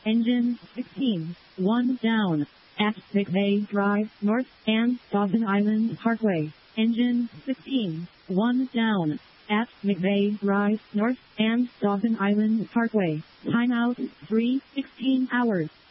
Engine 16, 1 down. At McVeigh Drive, North, and Dawson Island Parkway. Engine 16, 1 down. At McVeigh Drive, North, and Dawson Island Parkway. Timeout 3:16 hours.